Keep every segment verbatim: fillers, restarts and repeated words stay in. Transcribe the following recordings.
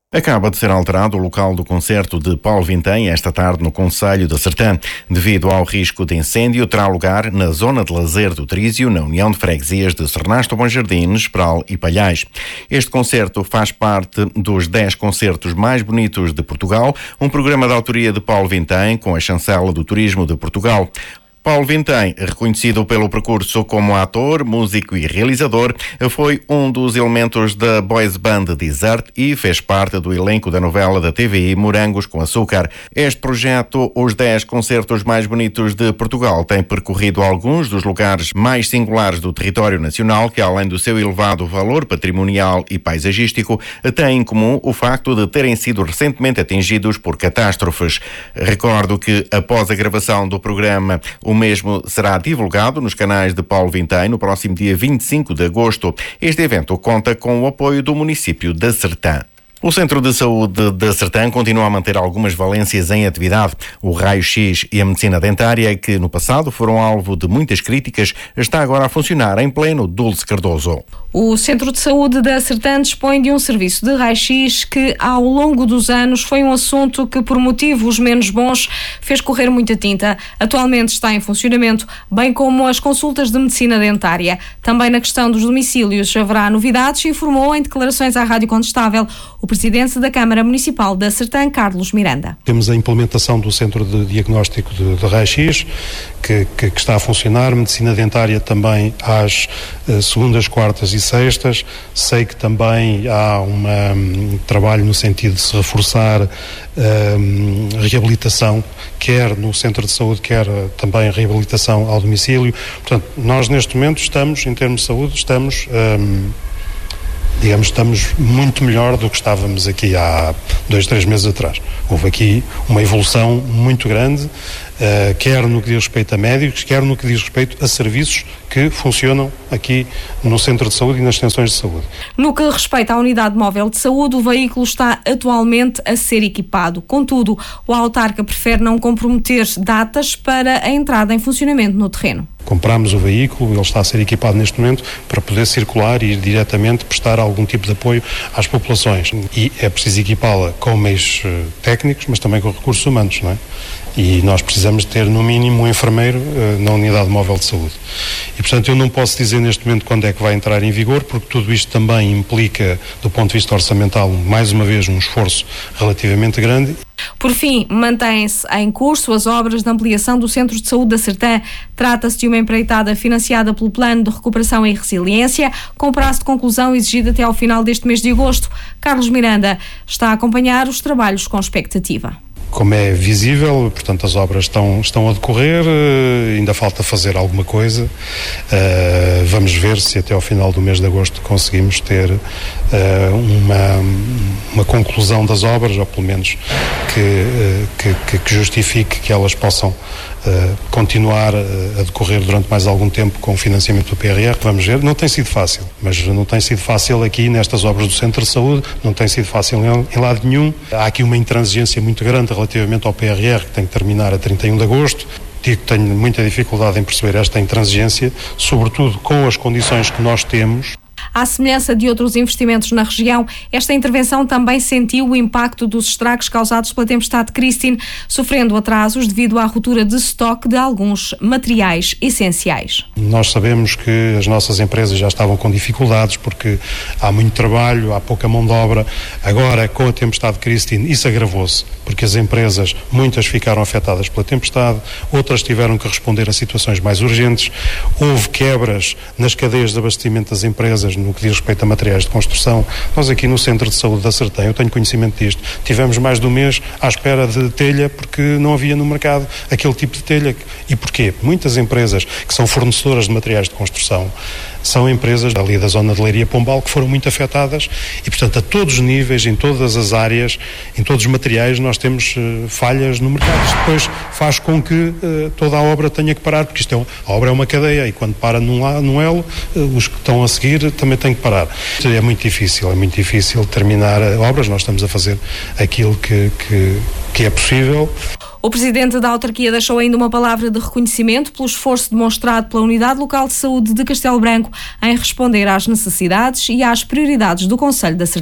Acaba de ser alterado o local do concerto de Paulo Vintém esta tarde no concelho de Sertã. Devido ao risco de incêndio, terá lugar na zona de lazer do Trísio, na União de Freguesias de Sernasto, Bom Jardim, Esperal e Palhais. Este concerto faz parte dos dez concertos mais bonitos de Portugal, um programa de autoria de Paulo Vintém com a chancela do Turismo de Portugal. Paulo Vintém, reconhecido pelo percurso como ator, músico e realizador, foi um dos elementos da boys band Desert e fez parte do elenco da novela da T V I Morangos com Açúcar. Este projeto, os dez concertos mais bonitos de Portugal, tem percorrido alguns dos lugares mais singulares do território nacional que, além do seu elevado valor patrimonial e paisagístico, têm em comum o facto de terem sido recentemente atingidos por catástrofes. Recordo que, após a gravação do programa, o mesmo será divulgado nos canais de Paulo Vintém no próximo dia vinte e cinco de agosto. Este evento conta com o apoio do município de Sertã. O Centro de Saúde de Sertã continua a manter algumas valências em atividade. O raio-x e a medicina dentária, que no passado foram alvo de muitas críticas, está agora a funcionar em pleno Dulce Cardoso. O Centro de Saúde da Sertã dispõe de um serviço de raio-x que, ao longo dos anos, foi um assunto que, por motivos menos bons, fez correr muita tinta. Atualmente está em funcionamento, bem como as consultas de medicina dentária. Também na questão dos domicílios haverá novidades, informou em declarações à Rádio Contestável o presidente da Câmara Municipal da Sertã, Carlos Miranda. Temos a implementação do Centro de Diagnóstico de, de raio-x, que, que, que está a funcionar, medicina dentária também às uh, segundas, quartas e sextas. Sei que também há uma, um trabalho no sentido de se reforçar um, reabilitação, quer no Centro de Saúde, quer uh, também reabilitação ao domicílio. Portanto, nós neste momento estamos, em termos de saúde, estamos... Um, digamos, estamos muito melhor do que estávamos aqui há dois, três meses atrás. Houve aqui uma evolução muito grande, uh, quer no que diz respeito a médicos, quer no que diz respeito a serviços que funcionam aqui no Centro de Saúde e nas extensões de saúde. No que respeita à unidade móvel de saúde, o veículo está atualmente a ser equipado. Contudo, o autarca prefere não comprometer datas para a entrada em funcionamento no terreno. Compramos o veículo, ele está a ser equipado neste momento para poder circular e ir diretamente prestar algum tipo de apoio às populações. E é preciso equipá-la com meios uh, técnicos, mas também com recursos humanos, não é? E nós precisamos ter, no mínimo, um enfermeiro uh, na unidade móvel de saúde. E, portanto, eu não posso dizer neste momento quando é que vai entrar em vigor, porque tudo isto também implica, do ponto de vista orçamental, mais uma vez, um esforço relativamente grande. Por fim, mantêm-se em curso as obras de ampliação do Centro de Saúde da Sertã. Trata-se de uma empreitada financiada pelo Plano de Recuperação e Resiliência, com prazo de conclusão exigido até ao final deste mês de agosto. Carlos Miranda está a acompanhar os trabalhos com expectativa. Como é visível, portanto, as obras estão, estão a decorrer, ainda falta fazer alguma coisa. Uh, vamos ver se até ao final do mês de agosto conseguimos ter uh, uma, uma conclusão das obras, ou pelo menos que, uh, que, que justifique que elas possam uh, continuar a decorrer durante mais algum tempo com o financiamento do P R R. Vamos ver, não tem sido fácil, mas não tem sido fácil aqui nestas obras do Centro de Saúde, não tem sido fácil em, em lado nenhum. Há aqui uma intransigência muito grande relativamente ao P R R, que tem que terminar a trinta e um de agosto. Digo que tenho muita dificuldade em perceber esta intransigência, sobretudo com as condições que nós temos. À semelhança de outros investimentos na região, esta intervenção também sentiu o impacto dos estragos causados pela tempestade Christine, sofrendo atrasos devido à ruptura de estoque de alguns materiais essenciais. Nós sabemos que as nossas empresas já estavam com dificuldades porque há muito trabalho, há pouca mão de obra. Agora, com a tempestade Christine, isso agravou-se, porque as empresas, muitas ficaram afetadas pela tempestade, outras tiveram que responder a situações mais urgentes. Houve quebras nas cadeias de abastecimento das empresas no que diz respeito a materiais de construção. Nós aqui no Centro de Saúde da Sertã, eu tenho conhecimento disto, tivemos mais de um mês à espera de telha porque não havia no mercado aquele tipo de telha. E porquê? Muitas empresas que são fornecedoras de materiais de construção são empresas ali da zona de Leiria Pombal que foram muito afetadas e, portanto, a todos os níveis, em todas as áreas, em todos os materiais, nós temos uh, falhas no mercado. Isto depois faz com que uh, toda a obra tenha que parar, porque isto é um, a obra é uma cadeia e quando para num, num elo, uh, os que estão a seguir também têm que parar. É muito difícil, é muito difícil terminar obras. Nós estamos a fazer aquilo que, que, que é possível. O presidente da autarquia deixou ainda uma palavra de reconhecimento pelo esforço demonstrado pela Unidade Local de Saúde de Castelo Branco em responder às necessidades e às prioridades do Concelho da Sertã.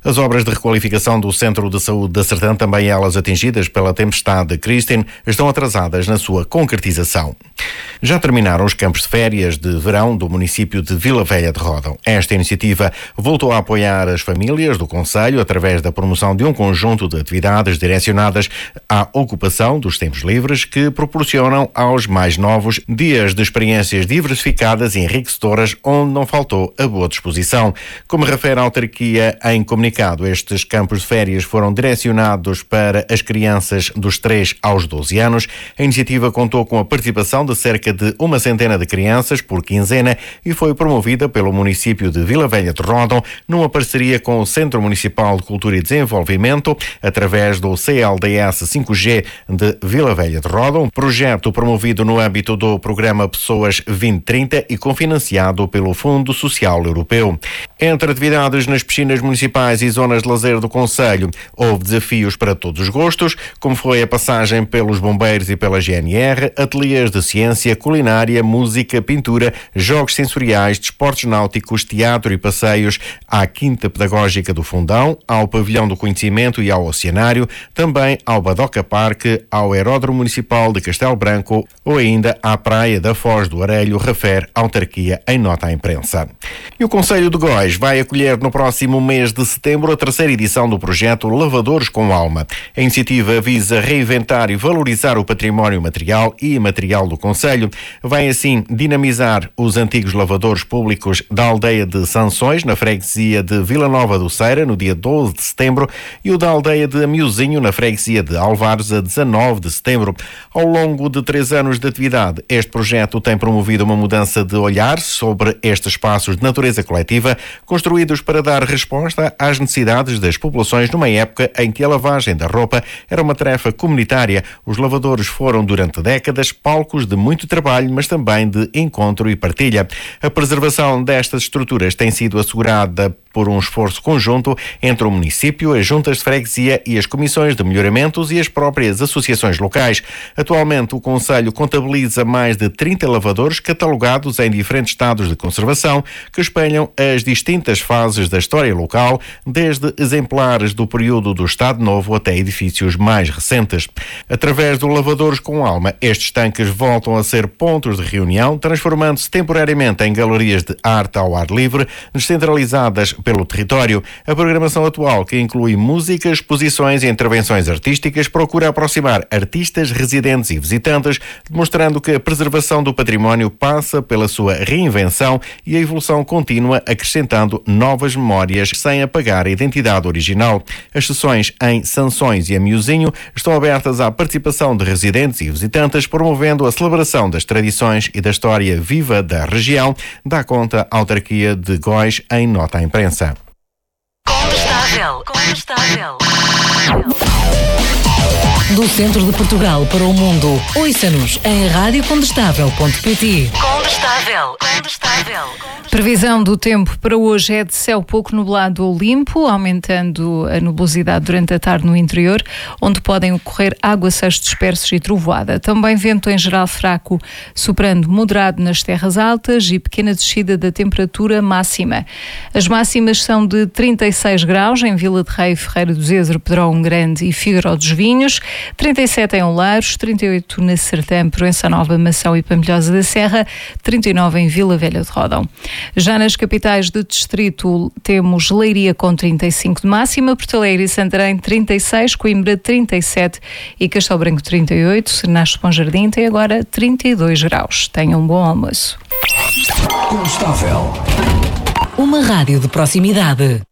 As obras de requalificação do Centro de Saúde da Sertã, também elas atingidas pela tempestade Kristin, estão atrasadas na sua concretização. Já terminaram os campos de férias de verão do município de Vila Velha de Ródão. Esta iniciativa voltou a apoiar as famílias do concelho através da promoção de um conjunto de atividades direcionadas à ocupação dos tempos livres que proporcionam aos mais novos dias de experiências diversificadas e enriquecedoras onde não faltou a boa disposição. Como refere a autarquia em comunicação, estes campos de férias foram direcionados para as crianças dos três aos doze anos. A iniciativa contou com a participação de cerca de uma centena de crianças por quinzena e foi promovida pelo município de Vila Velha de Ródão numa parceria com o Centro Municipal de Cultura e Desenvolvimento através do C L D S cinco G de Vila Velha de Ródão, projeto promovido no âmbito do programa Pessoas vinte trinta e cofinanciado pelo Fundo Social Europeu. Entre atividades nas piscinas municipais e zonas de lazer do concelho, houve desafios para todos os gostos, como foi a passagem pelos bombeiros e pela G N R, ateliês de ciência, culinária, música, pintura, jogos sensoriais, desportos náuticos, teatro e passeios, à Quinta Pedagógica do Fundão, ao Pavilhão do Conhecimento e ao Oceanário, também ao Badoca Parque, ao Aeródromo Municipal de Castelo Branco ou ainda à Praia da Foz do Arelho, refere a autarquia em nota à imprensa. E o Concelho de Góis vai acolher no próximo mês de setembro a terceira edição do projeto Lavadores com Alma. A iniciativa visa reinventar e valorizar o património material e imaterial do concelho. Vai assim dinamizar os antigos lavadores públicos da aldeia de Sanções, na freguesia de Vila Nova do Ceira, no dia doze de setembro, e o da aldeia de Amiozinho, na freguesia de Alvares, a dezanove de setembro. Ao longo de três anos de atividade, este projeto tem promovido uma mudança de olhar sobre estes espaços de natureza coletiva, construídos para dar resposta às necessidades das populações numa época em que a lavagem da roupa era uma tarefa comunitária. Os lavadores foram durante décadas palcos de muito trabalho, mas também de encontro e partilha. A preservação destas estruturas tem sido assegurada por um esforço conjunto entre o município, as juntas de freguesia e as comissões de melhoramentos e as próprias associações locais. Atualmente, o concelho contabiliza mais de trinta lavadores catalogados em diferentes estados de conservação que espelham as distintas fases da história local, desde exemplares do período do Estado Novo até edifícios mais recentes. Através do Lavadores com Alma, estes tanques voltam a ser pontos de reunião, transformando-se temporariamente em galerias de arte ao ar livre, descentralizadas pelo território. A programação atual, que inclui música, exposições e intervenções artísticas, procura aproximar artistas, residentes e visitantes, demonstrando que a preservação do património passa pela sua reinvenção e a evolução contínua, acrescentando novas memórias sem apagar a identidade original. As sessões em Sanções e Amiozinho estão abertas à participação de residentes e visitantes, promovendo a celebração das tradições e da história viva da região, dá conta a autarquia de Góis em nota à imprensa. Condestável, condestável. Do centro de Portugal para o mundo, ouça-nos em rádio condestável ponto pt. Condestável, condestável. Previsão do tempo para hoje é de céu pouco nublado ou limpo, aumentando a nubosidade durante a tarde no interior, onde podem ocorrer aguaceiros dispersos e trovoada. Também vento em geral fraco, soprando moderado nas terras altas e pequena descida da temperatura máxima. As máximas são de trinta e seis graus em Vila de Rei, Ferreira do Zezer, Pedrógão Grande e Figueiró dos Vinhos, trinta e sete em Oleiros, trinta e oito na Sertã, Proença Nova, Mação e Pampilhosa da Serra, trinta e nove em Vila Velha de Ródão. Já nas capitais de distrito temos Leiria com trinta e cinco de máxima, Porto Alegre e Santarém trinta e seis, Coimbra trinta e sete e Castelo Branco trinta e oito, Sernacho Bom Jardim tem agora trinta e dois graus. Tenham um bom almoço. Constável. Uma rádio de proximidade.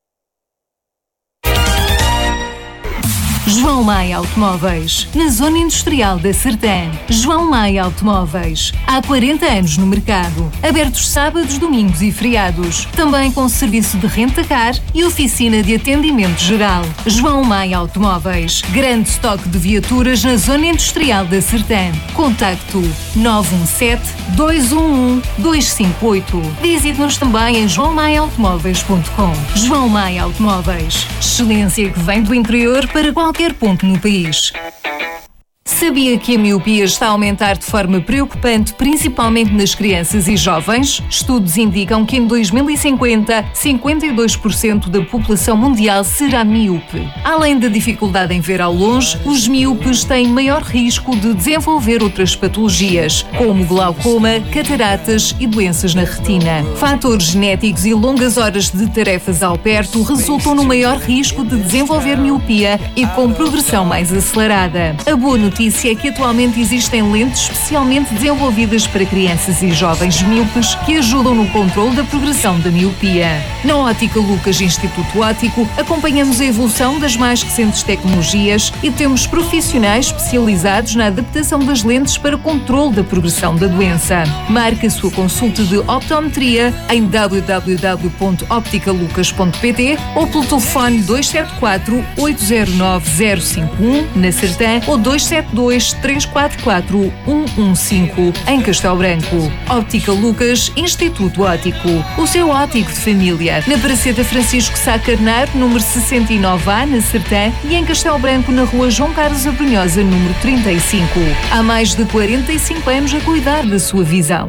João Maia Automóveis, na Zona Industrial da Sertã. João Maia Automóveis, há quarenta anos no mercado. Abertos sábados, domingos e feriados. Também com serviço de renta-car e oficina de atendimento geral. João Maia Automóveis, grande estoque de viaturas na Zona Industrial da Sertã. Contacto nove um sete, dois um um, dois cinco oito. Visite-nos também em joão maia automóveis ponto com. João Maia Automóveis, excelência que vem do interior para qualquer ponto no país. Sabia que a miopia está a aumentar de forma preocupante, principalmente nas crianças e jovens? Estudos indicam que em dois mil e cinquenta, cinquenta e dois por cento da população mundial será míope. Além da dificuldade em ver ao longe, os míopes têm maior risco de desenvolver outras patologias, como glaucoma, cataratas e doenças na retina. Fatores genéticos e longas horas de tarefas ao perto resultam no maior risco de desenvolver miopia e com progressão mais acelerada. A boa notícia notícia é que atualmente existem lentes especialmente desenvolvidas para crianças e jovens míopes que ajudam no controle da progressão da miopia. Na Ótica Lucas Instituto Óptico, acompanhamos a evolução das mais recentes tecnologias e temos profissionais especializados na adaptação das lentes para controle da progressão da doença. Marque a sua consulta de optometria em w w w ponto optica lucas ponto p t ou pelo telefone dois sete quatro, oito zero nove, zero cinco um na Sertã ou dois sete dois, três quatro quatro, um um cinco em Castelo Branco. Óptica Lucas Instituto Óptico, o seu óptico de família, na Praceta Francisco Sá Carneiro, número sessenta e nove A, na Sertã, e em Castelo Branco, na Rua João Carlos Abrunhosa, número trinta e cinco. Há mais de quarenta e cinco anos a cuidar da sua visão.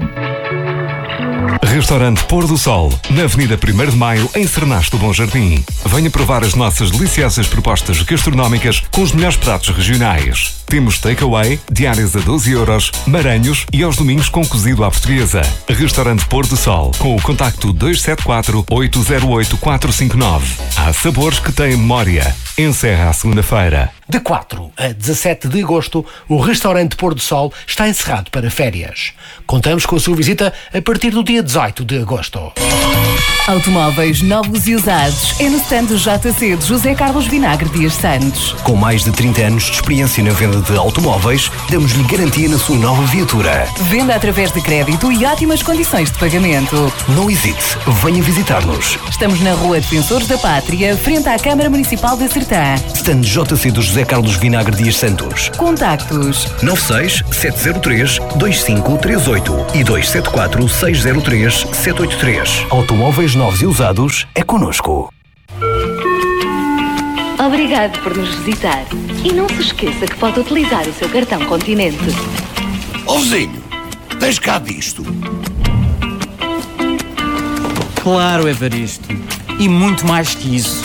Restaurante Pôr do Sol, na Avenida primeiro de Maio, em Cernaste do Bom Jardim. Venha provar as nossas deliciosas propostas gastronómicas com os melhores pratos regionais. Temos takeaway, diárias a doze euros, maranhos e aos domingos com cozido à portuguesa. Restaurante Pôr do Sol, com o contacto dois sete quatro, oito zero oito, quatro cinco nove. Há sabores que têm memória. Encerra à segunda-feira. De quatro a dezassete de agosto, o Restaurante Pôr do Sol está encerrado para férias. Contamos com a sua visita a partir do dia dezoito de agosto. Automóveis novos e usados é no stand do J C de José Carlos Vinagre Dias Santos. Com mais de trinta anos de experiência na venda de automóveis, damos-lhe garantia na sua nova viatura. Venda através de crédito e ótimas condições de pagamento. Não hesite, venha visitar-nos. Estamos na Rua Defensores da Pátria, frente à Câmara Municipal da Sertã. Stand J C do José Carlos Vinagre Dias Santos. Contactos nove seis, sete zero três, dois cinco três oito e dois sete quatro, seis zero três, sete oito três. Automóveis novos e usados é connosco. Obrigado por nos visitar. E não se esqueça que pode utilizar o seu cartão Continente. Ó vizinho, tens cá disto? Claro, Evaristo. E muito mais que isso.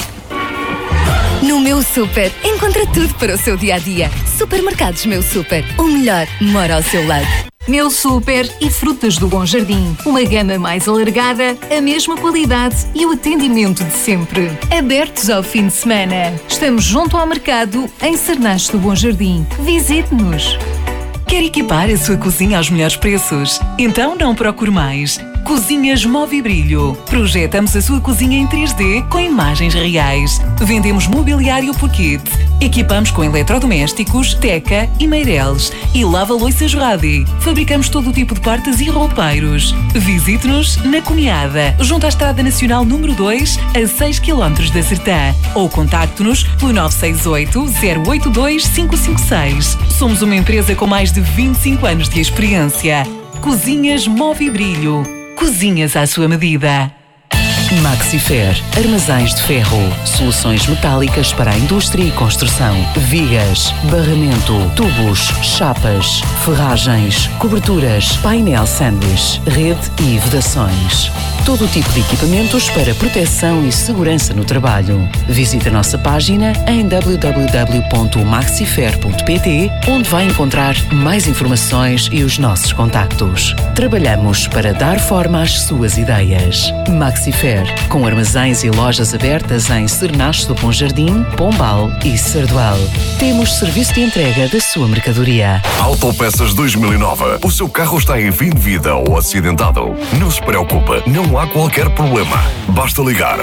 No Meu Super, encontra tudo para o seu dia-a-dia. Supermercados Meu Super, o melhor mora ao seu lado. Meu Super e Frutas do Bom Jardim. Uma gama mais alargada, a mesma qualidade e o atendimento de sempre. Abertos ao fim de semana. Estamos junto ao mercado, em Cernaste do Bom Jardim. Visite-nos. Quer equipar a sua cozinha aos melhores preços? Então não procure mais. Cozinhas Movibrilho. Projetamos a sua cozinha em três D com imagens reais. Vendemos mobiliário por kit. Equipamos com eletrodomésticos, Teca e Meireles. E lava-loiças Radi. Fabricamos todo o tipo de portas e roupeiros. Visite-nos na Cunhada, junto à Estrada Nacional número dois, a seis quilómetros da Sertã. Ou contacte-nos pelo nove seis oito, zero oito dois, cinco cinco seis. Somos uma empresa com mais de vinte e cinco anos de experiência. Cozinhas Movibrilho. Cozinhas à sua medida. Maxifer, armazéns de ferro, soluções metálicas para a indústria e construção, vigas, barramento, tubos, chapas, ferragens, coberturas, painel sanduíche, rede e vedações. Todo o tipo de equipamentos para proteção e segurança no trabalho. Visite a nossa página em w w w ponto maxifer ponto p t, onde vai encontrar mais informações e os nossos contactos. Trabalhamos para dar forma às suas ideias. Maxifer, com armazéns e lojas abertas em Cernaste do Bom Jardim, Pombal e Sardual. Temos serviço de entrega da sua mercadoria. Autopeças dois mil e nove. O seu carro está em fim de vida ou acidentado? Não se preocupe, não há qualquer problema. Basta ligar.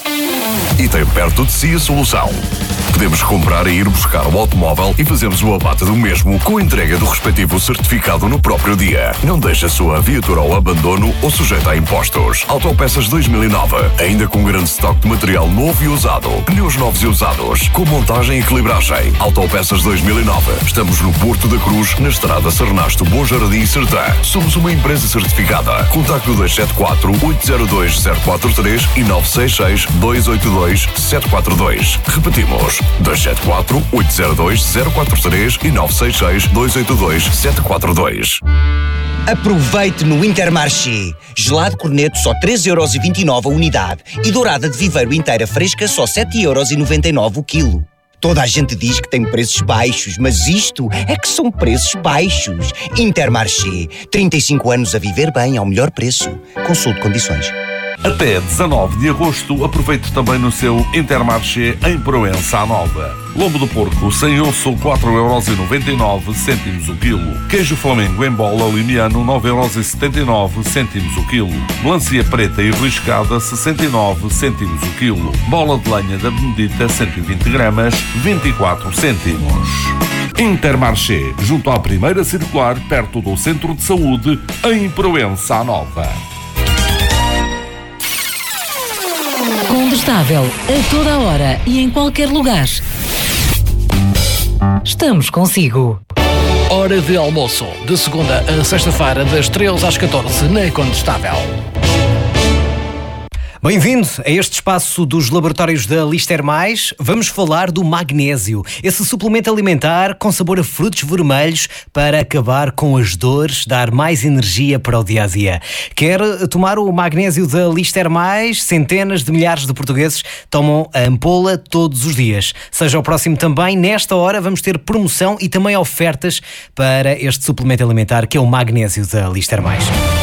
E tem perto de si a solução. Podemos comprar e ir buscar o automóvel e fazemos o abate do mesmo com a entrega do respectivo certificado no próprio dia. Não deixe a sua viatura ao abandono ou sujeita a impostos. Autopeças dois mil e nove, ainda com grande estoque de material novo e usado. Pneus novos e usados, com montagem e equilibragem. Autopeças dois mil e nove. Estamos no Porto da Cruz, na estrada Cernaste, Bom Jardim e Sertã. Somos uma empresa certificada. Contacto dois sete quatro, oito zero dois, zero quatro três e nove seis seis, dois oito dois, sete quatro dois. Repetimos. Ligue-nos dois sete quatro, oito zero dois, zero quatro três e nove seis seis, dois oito dois, sete quatro dois. Aproveite no Intermarché. Gelado corneto só três euros e vinte e nove a unidade e dourada de viveiro inteira fresca só sete euros e noventa e nove o quilo. Toda a gente diz que tem preços baixos, mas isto é que são preços baixos. Intermarché. trinta e cinco anos a viver bem ao melhor preço. Consulte condições. Até dezanove de agosto, aproveite também no seu Intermarché em Proença Nova. Lombo do porco sem osso, quatro euros e noventa e nove cêntimos o quilo. Queijo Flamengo em bola limiano, nove euros e setenta e nove cêntimos o quilo. Melancia preta e riscada, sessenta e nove cêntimos o quilo. Bola de lenha da Benedita, cento e vinte gramas, vinte e quatro cêntimos. Intermarché, junto à primeira circular, perto do Centro de Saúde, em Proença Nova. Combustável a toda a hora e em qualquer lugar. Estamos consigo. Hora de almoço, de segunda a sexta-feira, das treze às catorze, na Condestável. Bem-vindo a este espaço dos laboratórios da Lister Mais. Vamos falar do magnésio, esse suplemento alimentar com sabor a frutos vermelhos para acabar com as dores, dar mais energia para o dia-a-dia. Quer tomar o magnésio da Lister Mais? Centenas de milhares de portugueses tomam a ampola todos os dias. Seja o próximo também. Nesta hora vamos ter promoção e também ofertas para este suplemento alimentar que é o magnésio da Lister Mais.